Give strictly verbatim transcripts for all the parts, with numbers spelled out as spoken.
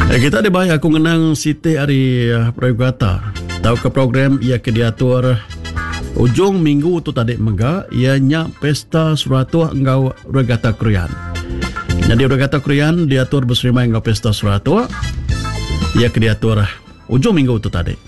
Eh, kita ada banyak aku mengenang Siti Ari uh, Prayugata. Tahu ke program ia ke diatur ujung minggu tu tadi mega ianya pesta suratu engkau regata Krian. Jadi regata Krian diatur berserima engkau pesta suratu ia ke diatur ujung minggu tu tadi.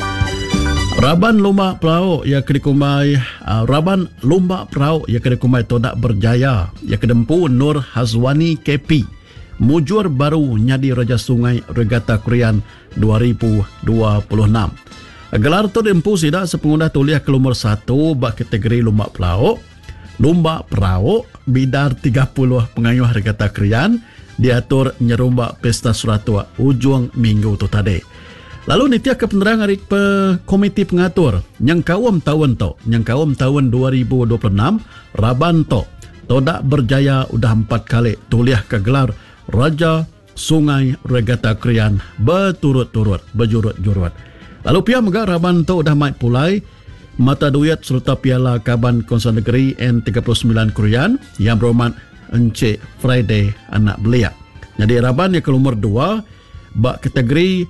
Raban lomba perahu ia ke dikumai uh, Raban lomba perahu ia ke dikumai Todak Berjaya ia ke dempu Nur Hazwani K P. Mujur baru nyadi Raja Sungai Regata Krian dua ribu dua puluh enam. Gelar tu dempu sida sepengundah tuliah ke nomor satu bak kategori lomba perahu. Lomba perahu bidar tiga puluh pengayuh Regata Krian diatur nyerumba pesta suratua ujung minggu tu tadi. Lalu nitia ke penerang hari pe komiti pengatur yang kawam tahun tu, yang kawam tahun dua ribu dua puluh enam Raban tu Todak Berjaya udah empat kali tuliah ke gelar Raja Sungai Regata Krian berturut-turut, berjurut-jurut. Lalu pihak mega Raban tu dah mai pulai mata duit serta piala Kaban Konser Negeri N tiga puluh sembilan Krian yang berhormat Encik Friday anak belia. Jadi Raban yang ke nomor dua bak kategori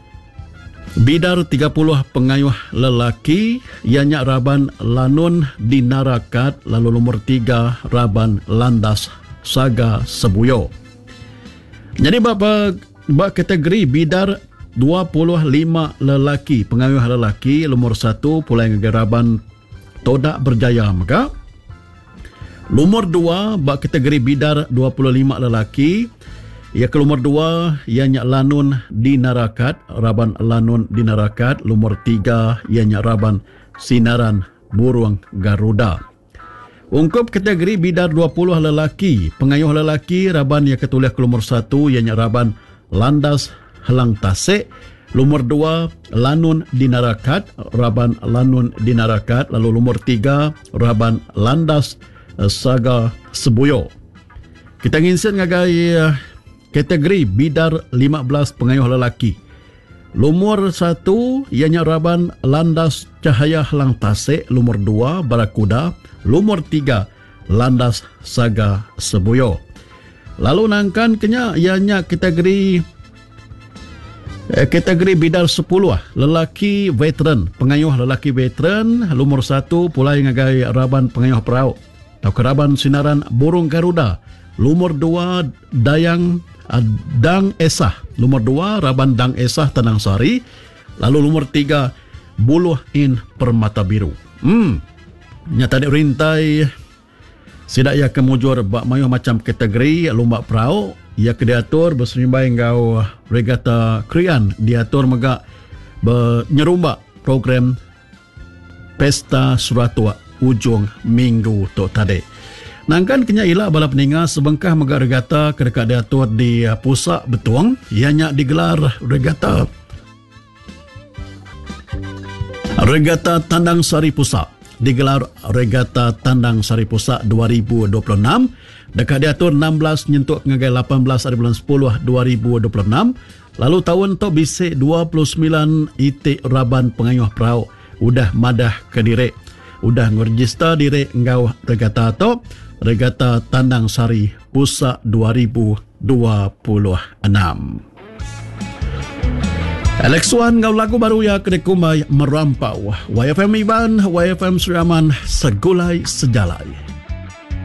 bidar tiga puluh pengayuh lelaki ianya Raban Lanun Dinarakat. Lalu nomor tiga Raban Landas Saga Sebuyo. Jadi bapa bak kategori bidar dua puluh lima lelaki pengayuh lelaki nomor satu pulai ngagaraban Todak Berjaya maka. Nomor dua bak kategori bidar dua puluh lima lelaki ia ke nomor dua ianya Lanun Dinarakat Raban Lanun Dinarakat. Nomor tiga ianya Raban Sinaran Burung Garuda. Ungkup kategori bidar dua puluh lelaki pengayuh lelaki Raban yang ketulis ke nomor satu ianya Raban Landas Helang Tasik. Nomor dua Lanun Dinarakat Raban Lanun Dinarakat. Lalu nomor tiga Raban Landas Saga Sebuyo. Kita nginsin ngagai kategori bidar lima belas pengayuh lelaki. Nomor satu ianya Raban Landas Cahaya Helang Tasik. Nomor dua Barakuda. Nomor tiga Landas Saga Sebuyo. Lalu nangkan kenya ianya kategori eh, kategori bidar sepuluh lelaki veteran pengayuh lelaki veteran. Nomor satu pulai ngagai Raban pengayuh perahu atau Raban Sinaran Burung Garuda. Nomor dua Dayang uh, Dang Esah. Nomor dua Raban Dang Esah Tanang Sari. Lalu nomor tiga Buluh In Permata Biru. Hmm. Nyata di rintai sidak ia kemujur bak mayuh macam kategori lomba perahu ia ke diatur berserimbai engkau Regata Krian diatur mega menyerumba program pesta suratua ujung minggu tu tadi. Nangkan kenya ilah bala peninga sebengkah mega regata kedekat diatur di pusat Betuang ianya digelar regata Regata Tandang Sari Pusat. Digelar Regata Tandang Sari Pusat dua ribu dua puluh enam dekat diatur enam belas nyentuk ngagai lapan belas hari bulan sepuluh dua ribu dua puluh enam. Lalu tahun tu bisik dua puluh sembilan itik Raban pengayuh perahu udah madah ke diri udah ngerejista diri engkau regata tu Regata Tandang Sari Pusat dua ribu dua puluh enam. Alex Wan ngau lagu baru ya kedekumai merampau Y F M Iban Y F M Suriaman segulai sejalai.